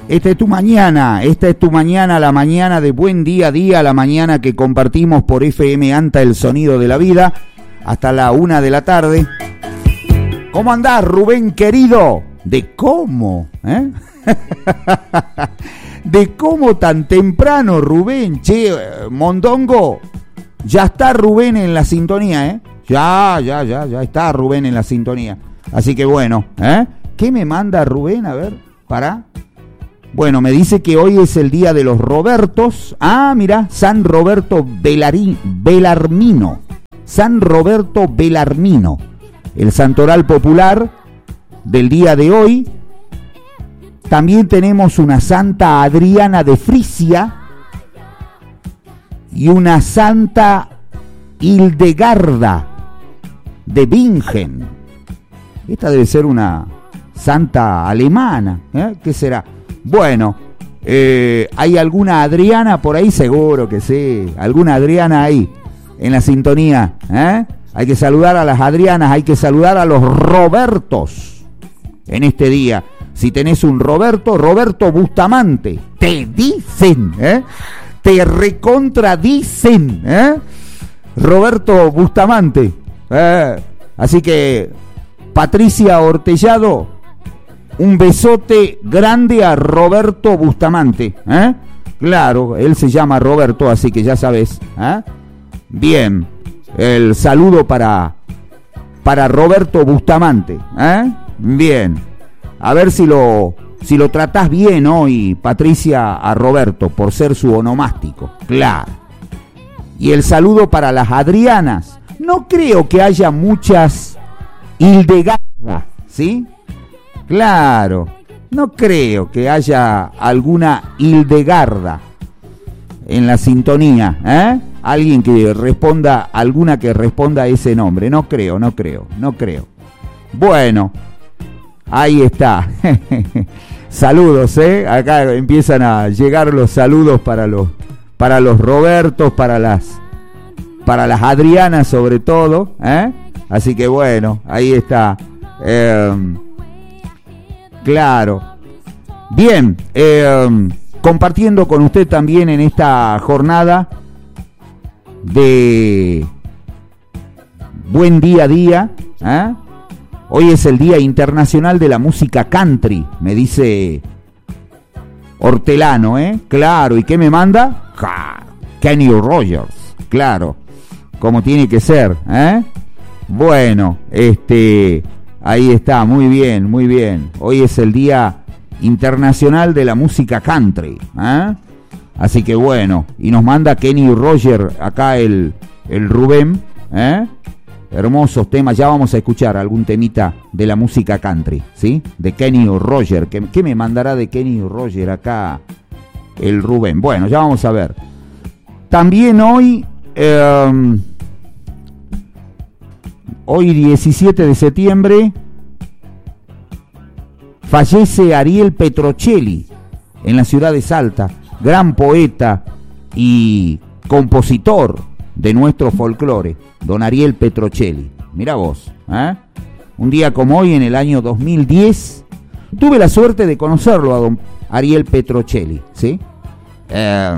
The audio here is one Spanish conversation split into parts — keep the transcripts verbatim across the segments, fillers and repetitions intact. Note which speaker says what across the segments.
Speaker 1: Esta es tu mañana, esta es tu mañana, la mañana de Buen Día a Día, la mañana que compartimos por F M Anta, el sonido de la vida, hasta la una de la tarde. ¿Cómo andás, Rubén querido? ¿De cómo? ¿Eh? ¿De cómo tan temprano, Rubén? Che, Mondongo, ya está Rubén en la sintonía, ¿eh? Ya, ya, ya, ya está Rubén en la sintonía. Así que bueno, ¿eh? ¿Qué me manda Rubén? A ver, para... Bueno, me dice que hoy es el día de los Robertos. Ah, mira, San Roberto Belarí, Belarmino. San Roberto Belarmino. El santoral popular del día de hoy. También tenemos una Santa Adriana de Frisia y una Santa Hildegarda de Bingen. Esta debe ser una santa alemana, ¿eh? ¿Qué será? Bueno, eh, ¿hay alguna Adriana por ahí? Seguro que sí, alguna Adriana ahí en la sintonía, ¿eh? Hay que saludar a las Adrianas, hay que saludar a los Robertos en este día. Si tenés un Roberto, Roberto Bustamante, te dicen, ¿eh? Te recontradicen, ¿eh? Roberto Bustamante, ¿eh? Así que, Patricia Ortellado, un besote grande a Roberto Bustamante, ¿eh? Claro, él se llama Roberto, así que ya sabes, ¿eh? Bien, el saludo para, para Roberto Bustamante, ¿eh? Bien, a ver si lo, si lo tratás bien hoy, Patricia, a Roberto, por ser su onomástico, claro. Y el saludo para las Adrianas. No creo que haya muchas Hildegarda, ¿sí? Claro, no creo que haya alguna Hildegarda en la sintonía, ¿eh? Alguien que responda, alguna que responda a ese nombre. No creo, no creo, no creo. Bueno, ahí está. Saludos, ¿eh? Acá empiezan a llegar los saludos para los, para los Robertos, para las, para las Adrianas sobre todo, ¿eh? Así que bueno, ahí está. Eh, Claro. Bien, eh, compartiendo con usted también en esta jornada de Buen Día a Día, ¿eh? Hoy es el Día Internacional de la Música Country, me dice Hortelano, ¿eh? Claro, ¿y qué me manda? Ja, Kenny Rogers, claro, como tiene que ser, ¿eh? Bueno, este... Ahí está, muy bien, muy bien. Hoy es el Día Internacional de la Música Country, ¿eh? Así que bueno, y nos manda Kenny Roger acá el, el Rubén, ¿eh? Hermosos temas, ya vamos a escuchar algún temita de la música country, ¿sí? De Kenny Roger. ¿Qué, qué me mandará de Kenny Roger acá el Rubén? Bueno, ya vamos a ver. También hoy... Eh, Hoy diecisiete de septiembre fallece Ariel Petrocelli en la ciudad de Salta, gran poeta y compositor de nuestro folclore, don Ariel Petrocelli. Mirá vos, ¿eh? Un día como hoy, en el año dos mil diez, tuve la suerte de conocerlo a don Ariel Petrocelli, ¿sí? Eh,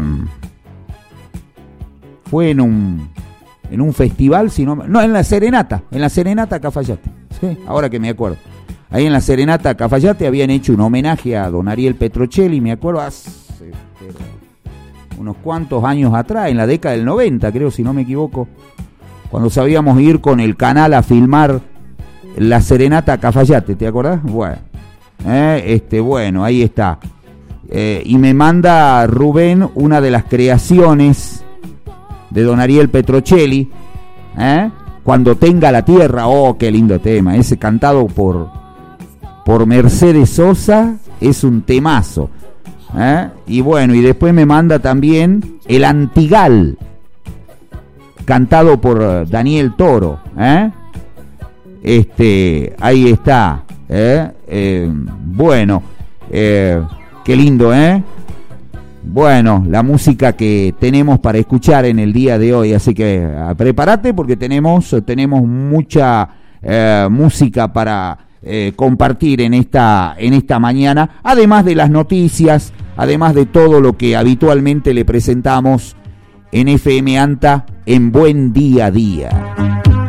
Speaker 1: fue en un... en un festival, si no, no, en la Serenata, en la Serenata Cafayate, ¿sí? Ahora que me acuerdo, ahí en la Serenata Cafayate habían hecho un homenaje a don Ariel Petrocelli, me acuerdo, hace pero, unos cuantos años atrás, en la década del noventa, creo, si no me equivoco, cuando sabíamos ir con el canal a filmar la Serenata Cafayate, ¿te acordás? Bueno, eh, este, bueno, ahí está, eh, y me manda Rubén una de las creaciones de don Ariel Petrocelli, ¿eh? Cuando tenga la tierra. Oh, qué lindo tema, ese cantado por por Mercedes Sosa, es un temazo, ¿eh? Y bueno, y después me manda también El Antigal, cantado por Daniel Toro, ¿eh? Este, ahí está, ¿eh? Eh, bueno, eh, qué lindo, ¿eh? Bueno, la música que tenemos para escuchar en el día de hoy, así que prepárate porque tenemos tenemos mucha eh, música para eh, compartir en esta, en esta mañana, además de las noticias, además de todo lo que habitualmente le presentamos en F M ANTA en Buen Día a Día.